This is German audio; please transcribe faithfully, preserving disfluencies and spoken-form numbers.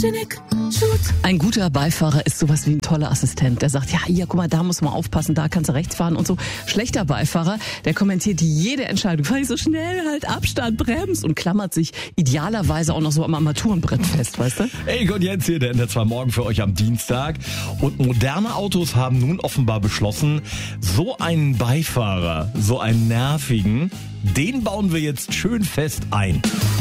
Photogenic Shoot. Ein guter Beifahrer ist sowas wie ein toller Assistent. Der sagt, ja, hier, guck mal, da muss man aufpassen, da kannst du rechts fahren und so. Schlechter Beifahrer, der kommentiert jede Entscheidung. Fahr ich so schnell, halt Abstand, bremst und klammert sich idealerweise auch noch so am Armaturenbrett fest, weißt du? Hey, und jetzt hier der N D R zwei Morgen für euch am Dienstag. Und moderne Autos haben nun offenbar beschlossen, so einen Beifahrer, so einen nervigen, den bauen wir jetzt schön fest ein.